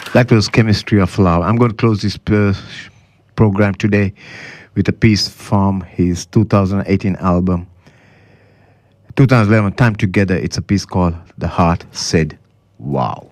That was Chemistry of Love. I'm going to close this program today with a piece from his 2018 album, 2011, Time Together. It's a piece called The Heart Said Wow.